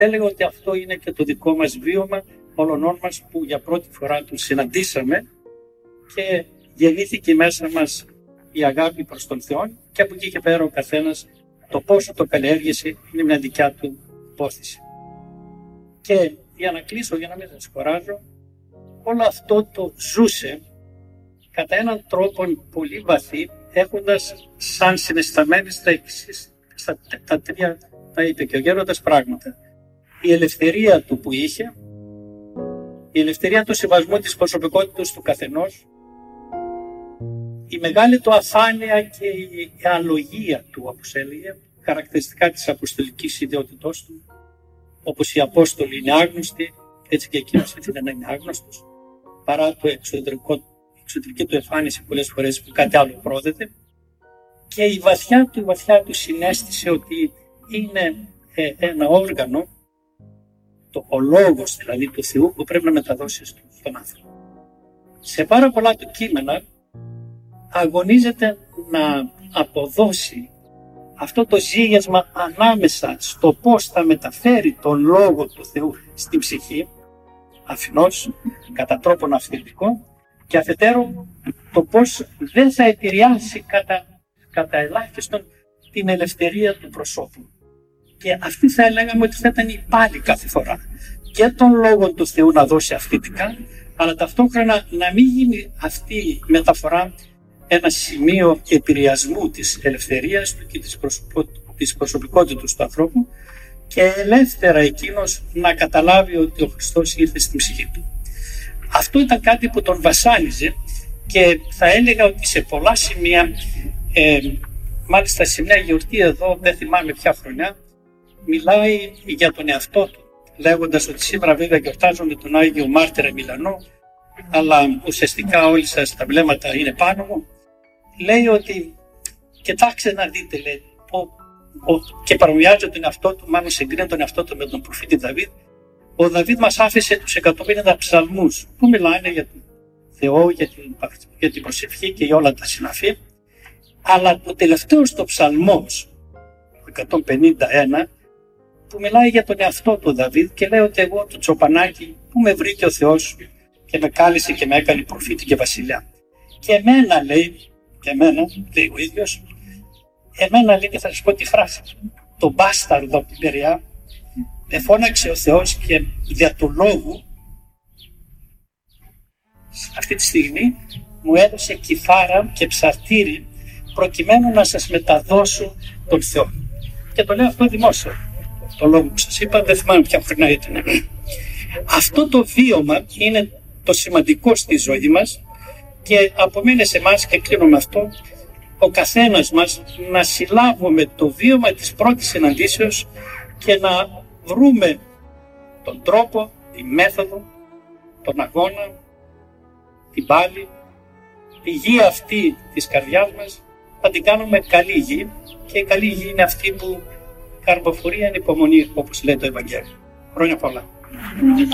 Έλεγα ότι αυτό είναι και το δικό μας βίωμα όλων μας που για πρώτη φορά τους συναντήσαμε και γεννήθηκε μέσα μας η αγάπη προς τον Θεό και από εκεί και πέρα ο καθένας το πόσο το καλλιέργησε είναι μια δικιά του υπόθεση. Και για να κλείσω, για να μην σας κουράζω, όλο αυτό το ζούσε κατά έναν τρόπο πολύ βαθύ, έχοντας σαν συναισθαμένες τα τρία, τα είπε και ο Γέροντας, πράγματα. Η ελευθερία του που είχε, η ελευθερία του σεβασμού της προσωπικότητας του καθενός, η μεγάλη του αφάνεια και η αλογία του, όπως έλεγε, χαρακτηριστικά της αποστολικής ιδιότητός του, όπως οι Απόστολοι είναι άγνωστοι, έτσι και εκείνος ήθελε να είναι άγνωστος, παρά το εξωτερική του εμφάνιση πολλές φορές που κάτι άλλο πρόδεται, και η βαθιά του συναίσθηση ότι είναι ένα όργανο, ο λόγος δηλαδή του Θεού που πρέπει να μεταδώσει στον άνθρωπο. Σε πάρα πολλά του κείμενα αγωνίζεται να αποδώσει αυτό το ζύγιασμα ανάμεσα στο πώς θα μεταφέρει τον Λόγο του Θεού στην ψυχή, αφενός κατά τρόπον αυθεντικό, και αφετέρου το πώς δεν θα επηρεάσει κατά ελάχιστον την ελευθερία του προσώπου. Και αυτή θα έλεγαμε ότι θα ήταν η πάλι κάθε φορά. Και τον Λόγο του Θεού να δώσει αυθεντικά, αλλά ταυτόχρονα να μην γίνει αυτή η μεταφορά ένα σημείο επηρεασμού της ελευθερίας του και της προσωπικότητας του ανθρώπου και ελεύθερα εκείνος να καταλάβει ότι ο Χριστός ήρθε στην ψυχή του. Αυτό ήταν κάτι που τον βασάνιζε και θα έλεγα ότι σε πολλά σημεία, μάλιστα σε μια γιορτή εδώ, δεν θυμάμαι ποια χρονιά, μιλάει για τον εαυτό του, λέγοντας ότι σήμερα βέβαια γιορτάζουμε τον Άγιο Μάρτυρα Μιλανό, αλλά ουσιαστικά όλοι σας τα βλέμματα είναι πάνω μου. Λέει ότι κοιτάξτε να δείτε, λέει, και παρομοιάζει τον εαυτό του, μάλλον συγκρίνει τον εαυτό του με τον προφήτη Δαβίδ. Ο Δαβίδ μας άφησε τους 150 ψαλμούς που μιλάνε για τον Θεό, για την προσευχή και για όλα τα συναφή. Αλλά ο τελευταίος το ψαλμός, το 151, που μιλάει για τον εαυτό του Δαβίδ και λέει ότι εγώ το τσοπανάκι που με βρήκε ο Θεός και με κάλεσε και με έκανε προφήτη και βασιλιά. Και εμένα λέει ο ίδιος, εμένα λέει, και θα σας πω τη φράση, τον μπάσταρδο από την Περιά, με φώναξε ο Θεός και δια του λόγου αυτή τη στιγμή μου έδωσε κιθάρα και ψαρτήρι προκειμένου να σας μεταδώσω τον Θεό. Και το λέω αυτό δημόσιο. Το λόγο που σας είπα, δεν θυμάμαι ποια χρονιά ήταν. Αυτό το βίωμα είναι το σημαντικό στη ζωή μας και απομένει σε εμάς, και κλείνω με αυτό, ο καθένας μας να συλλάβουμε το βίωμα της πρώτης συναντήσεως και να βρούμε τον τρόπο, τη μέθοδο, τον αγώνα, την πάλη, τη γη αυτή της καρδιάς μας, να την κάνουμε καλή γη, και η καλή γη είναι αυτή που καρποφορεί εν υπομονή, όπως λέει το Ευαγγέλιο. Χρόνια πολλά.